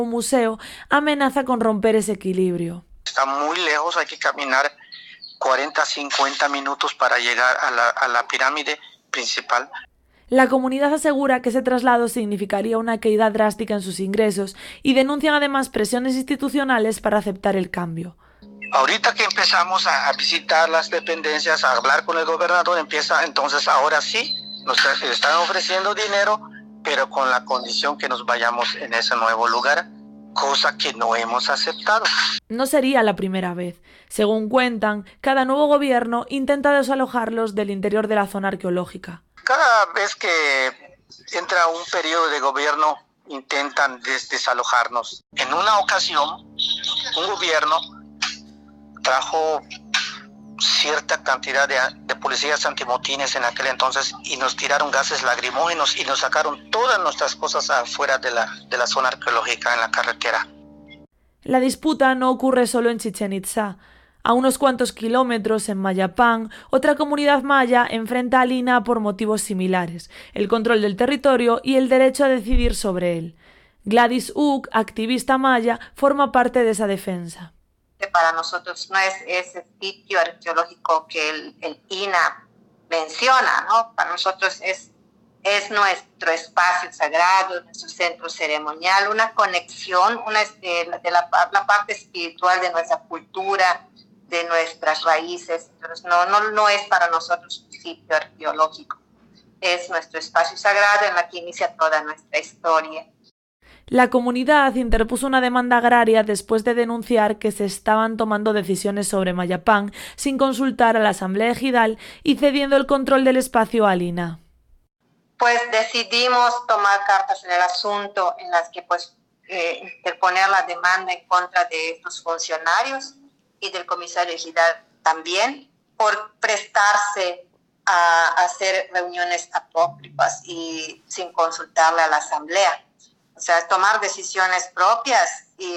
Un museo amenaza con romper ese equilibrio. Está muy lejos, hay que caminar 40-50 minutos para llegar a la pirámide principal. La comunidad asegura que ese traslado significaría una caída drástica en sus ingresos y denuncian además presiones institucionales para aceptar el cambio. Ahorita que empezamos a visitar las dependencias, a hablar con el gobernador, entonces ahora sí, nos están ofreciendo dinero, pero con la condición que nos vayamos en ese nuevo lugar, cosa que no hemos aceptado. No sería la primera vez. Según cuentan, cada nuevo gobierno intenta desalojarlos del interior de la zona arqueológica. Cada vez que entra un periodo de gobierno, intentan desalojarnos. En una ocasión, un gobierno trajo cierta cantidad de policías antimotines en aquel entonces y nos tiraron gases lacrimógenos y nos sacaron todas nuestras cosas afuera de la zona arqueológica en la carretera. La disputa no ocurre solo en Chichén Itzá. A unos cuantos kilómetros, en Mayapán, otra comunidad maya enfrenta a Lina por motivos similares: el control del territorio y el derecho a decidir sobre él. Gladys Uck, activista maya, forma parte de esa defensa. Para nosotros no es ese sitio arqueológico que el INA menciona, ¿no? Para nosotros es nuestro espacio sagrado, nuestro centro ceremonial, una conexión de la parte espiritual de nuestra cultura, de nuestras raíces. Entonces no es para nosotros un sitio arqueológico, es nuestro espacio sagrado en la que inicia toda nuestra historia. La comunidad interpuso una demanda agraria después de denunciar que se estaban tomando decisiones sobre Mayapán sin consultar a la Asamblea Ejidal y cediendo el control del espacio a Lina. Pues decidimos tomar cartas en el asunto, en las que interponer la demanda en contra de estos funcionarios y del comisario ejidal también, por prestarse a hacer reuniones apócrifas y sin consultarle a la Asamblea. O sea, tomar decisiones propias y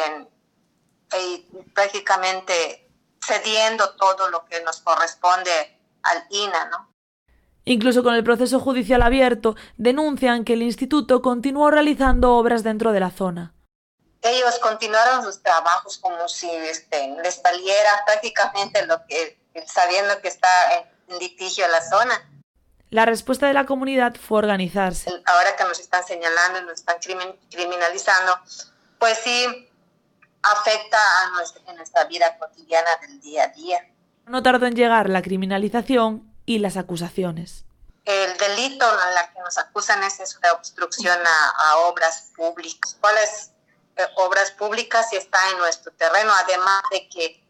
prácticamente cediendo todo lo que nos corresponde al INA, ¿no? Incluso con el proceso judicial abierto, denuncian que el instituto continuó realizando obras dentro de la zona. Ellos continuaron sus trabajos como si les valiera prácticamente sabiendo que está en litigio la zona. La respuesta de la comunidad fue organizarse. Ahora que nos están señalando, nos están criminalizando, pues sí afecta a nuestra vida cotidiana del día a día. No tardó en llegar la criminalización y las acusaciones. El delito a la que nos acusan es una obstrucción a obras públicas. ¿Cuáles obras públicas si está en nuestro terreno? Además de que,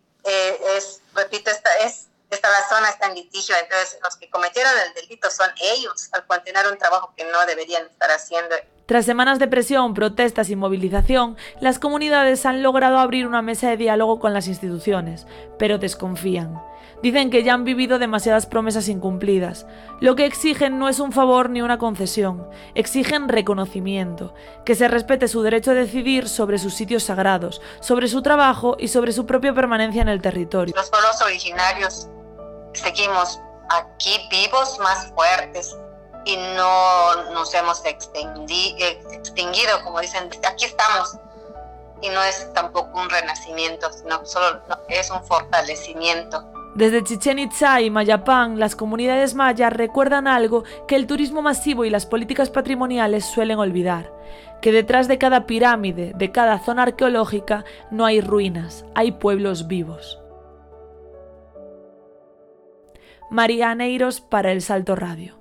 la zona está en litigio, entonces los que cometieron el delito son ellos, al continuar un trabajo que no deberían estar haciendo. Tras semanas de presión, protestas y movilización, las comunidades han logrado abrir una mesa de diálogo con las instituciones, pero desconfían. Dicen que ya han vivido demasiadas promesas incumplidas. Lo que exigen no es un favor ni una concesión, exigen reconocimiento, que se respete su derecho a decidir sobre sus sitios sagrados, sobre su trabajo y sobre su propia permanencia en el territorio. Los pueblos originarios seguimos aquí vivos, más fuertes, y no nos hemos extinguido, como dicen, aquí estamos. Y no es tampoco un renacimiento, sino solo es un fortalecimiento. Desde Chichén Itzá y Mayapán, las comunidades mayas recuerdan algo que el turismo masivo y las políticas patrimoniales suelen olvidar: que detrás de cada pirámide, de cada zona arqueológica, no hay ruinas, hay pueblos vivos. María Aneiros para El Salto Radio.